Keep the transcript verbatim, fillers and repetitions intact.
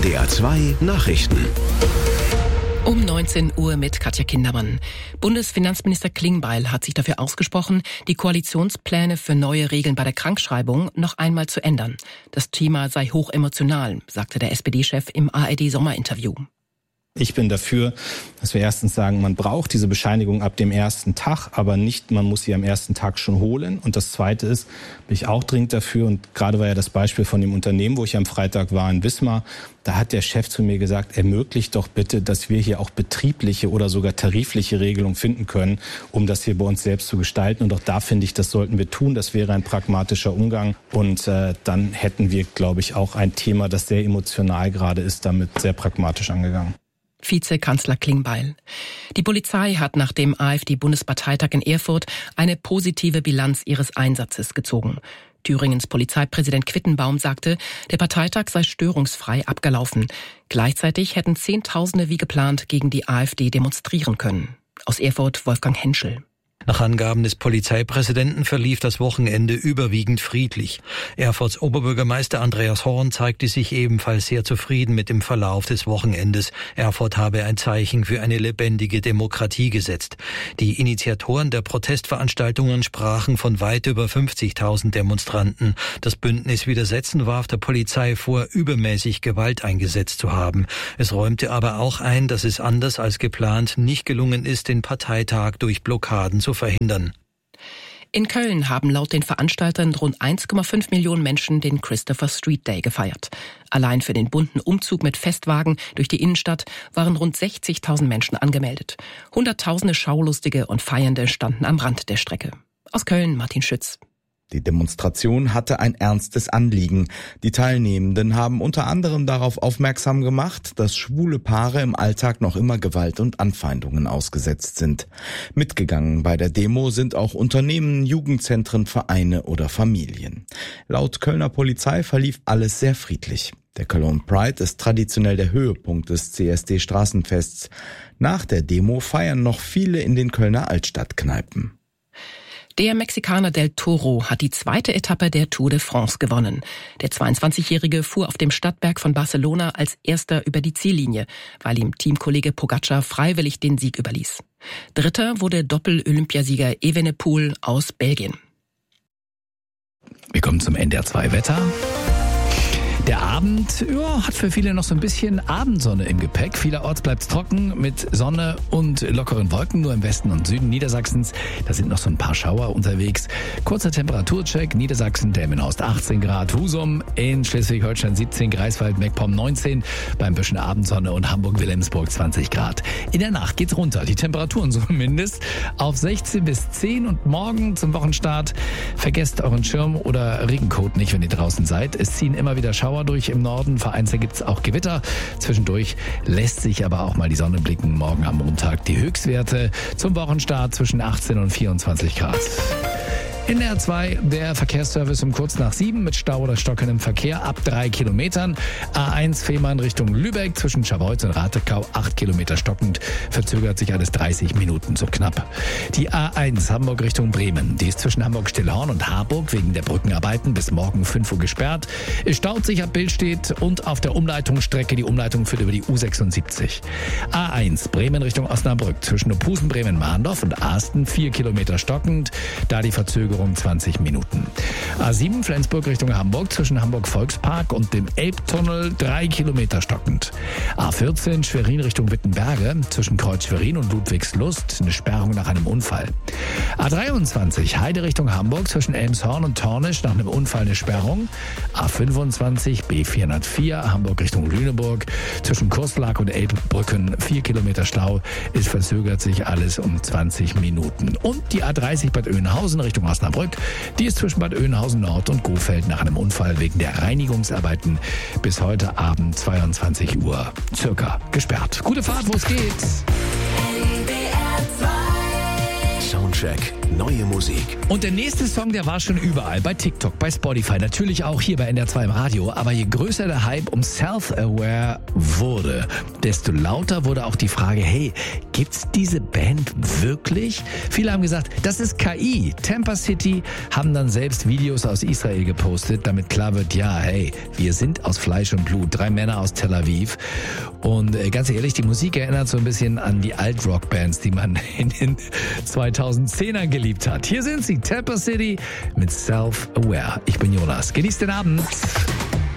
R zwei Nachrichten. Um neunzehn Uhr mit Katja Kindermann. Bundesfinanzminister Klingbeil hat sich dafür ausgesprochen, die Koalitionspläne für neue Regeln bei der Krankschreibung noch einmal zu ändern. Das Thema sei hochemotional, sagte der S P D-Chef im A R D-Sommerinterview. Ich bin dafür, dass wir erstens sagen, man braucht diese Bescheinigung ab dem ersten Tag, aber nicht, man muss sie am ersten Tag schon holen. Und das Zweite ist, bin ich auch dringend dafür, und gerade war ja das Beispiel von dem Unternehmen, wo ich am Freitag war in Wismar, da hat der Chef zu mir gesagt, ermöglicht doch bitte, dass wir hier auch betriebliche oder sogar tarifliche Regelungen finden können, um das hier bei uns selbst zu gestalten. Und auch da finde ich, das sollten wir tun. Das wäre ein pragmatischer Umgang. Und äh, dann hätten wir, glaube ich, auch ein Thema, das sehr emotional gerade ist, damit sehr pragmatisch angegangen. Vizekanzler Klingbeil. Die Polizei hat nach dem AfD-Bundesparteitag in Erfurt eine positive Bilanz ihres Einsatzes gezogen. Thüringens Polizeipräsident Quittenbaum sagte, der Parteitag sei störungsfrei abgelaufen. Gleichzeitig hätten Zehntausende wie geplant gegen die AfD demonstrieren können. Aus Erfurt Wolfgang Henschel. Nach Angaben des Polizeipräsidenten verlief das Wochenende überwiegend friedlich. Erfurts Oberbürgermeister Andreas Horn zeigte sich ebenfalls sehr zufrieden mit dem Verlauf des Wochenendes. Erfurt habe ein Zeichen für eine lebendige Demokratie gesetzt. Die Initiatoren der Protestveranstaltungen sprachen von weit über fünfzigtausend Demonstranten. Das Bündnis Widersetzen warf der Polizei vor, übermäßig Gewalt eingesetzt zu haben. Es räumte aber auch ein, dass es anders als geplant nicht gelungen ist, den Parteitag durch Blockaden zu verhindern. In Köln haben laut den Veranstaltern rund eins Komma fünf Millionen Menschen den Christopher Street Day gefeiert. Allein für den bunten Umzug mit Festwagen durch die Innenstadt waren rund sechzigtausend Menschen angemeldet. Hunderttausende Schaulustige und Feiernde standen am Rand der Strecke. Aus Köln Martin Schütz. Die Demonstration hatte ein ernstes Anliegen. Die Teilnehmenden haben unter anderem darauf aufmerksam gemacht, dass schwule Paare im Alltag noch immer Gewalt und Anfeindungen ausgesetzt sind. Mitgegangen bei der Demo sind auch Unternehmen, Jugendzentren, Vereine oder Familien. Laut Kölner Polizei verlief alles sehr friedlich. Der Cologne Pride ist traditionell der Höhepunkt des C S D-Straßenfests. Nach der Demo feiern noch viele in den Kölner Altstadtkneipen. Der Mexikaner Del Toro hat die zweite Etappe der Tour de France gewonnen. Der zweiundzwanzigjährige fuhr auf dem Stadtberg von Barcelona als erster über die Ziellinie, weil ihm Teamkollege Pogacar freiwillig den Sieg überließ. Dritter wurde Doppel-Olympiasieger Evenepoel aus Belgien. Wir kommen zum N D R zwei Wetter. Der Abend ja, hat für viele noch so ein bisschen Abendsonne im Gepäck. Vielerorts bleibt es trocken mit Sonne und lockeren Wolken. Nur im Westen und Süden Niedersachsens, da sind noch so ein paar Schauer unterwegs. Kurzer Temperaturcheck. Niedersachsen, Delmenhorst achtzehn Grad, Husum in Schleswig-Holstein siebzehn, Greifswald, Meckpomm neunzehn, beim bisschen Abendsonne und Hamburg-Wilhelmsburg zwanzig Grad. In der Nacht geht's runter. Die Temperaturen zumindest auf sechzehn bis zehn und morgen zum Wochenstart vergesst euren Schirm oder Regencoat nicht, wenn ihr draußen seid. Es ziehen immer wieder Schauer durch im Norden, vereinzelt gibt es auch Gewitter. Zwischendurch lässt sich aber auch mal die Sonne blicken. Morgen am Montag die Höchstwerte zum Wochenstart zwischen achtzehn und vierundzwanzig Grad. In der R zwei der Verkehrsservice um kurz nach sieben mit Stau oder stockendem Verkehr ab drei Kilometern. A eins Fehmarn Richtung Lübeck zwischen Scharbeutz und Ratekau acht Kilometer stockend. Verzögert sich alles dreißig Minuten so knapp. Die A eins Hamburg Richtung Bremen. Die ist zwischen Hamburg-Stillhorn und Harburg wegen der Brückenarbeiten bis morgen fünf Uhr gesperrt. Es staut sich ab Billstedt und auf der Umleitungsstrecke. Die Umleitung führt über die U sechsundsiebzig. A eins Bremen Richtung Osnabrück zwischen Opusen, Bremen-Mahndorf und Asten vier Kilometer stockend. Da die Verzögerung zwanzig Minuten. A sieben Flensburg Richtung Hamburg zwischen Hamburg-Volkspark und dem Elbtunnel drei Kilometer stockend. A vierzehn Schwerin Richtung Wittenberge zwischen Kreuz Schwerin und Ludwigslust eine Sperrung nach einem Unfall. A dreiundzwanzig Heide Richtung Hamburg zwischen Elmshorn und Tornisch nach einem Unfall eine Sperrung. A fünfundzwanzig B vierhundertvier Hamburg Richtung Lüneburg zwischen Kurslag und Elbbrücken vier Kilometer Stau. Es verzögert sich alles um zwanzig Minuten. Und die A dreißig Bad Oeynhausen Richtung Osnabrück. Die ist zwischen Bad Oeynhausen Nord und Gohfeld nach einem Unfall wegen der Reinigungsarbeiten bis heute Abend zweiundzwanzig Uhr circa gesperrt. Gute Fahrt, wo es geht. Soundcheck. neue Musik. Und der nächste Song, der war schon überall. Bei TikTok, bei Spotify, natürlich auch hier bei N D R zwei im Radio. Aber je größer der Hype um Self-Aware wurde, desto lauter wurde auch die Frage, hey, gibt's diese Band wirklich? Viele haben gesagt, das ist K I. Tampa City haben dann selbst Videos aus Israel gepostet, damit klar wird, ja, hey, wir sind aus Fleisch und Blut. Drei Männer aus Tel Aviv. Und äh, ganz ehrlich, die Musik erinnert so ein bisschen an die Alt-Rock-Bands, die man in den zweitausendzehnern geliebt hat. Hier sind sie, Tampa City mit Self-Aware. Ich bin Jonas. Genießt den Abend.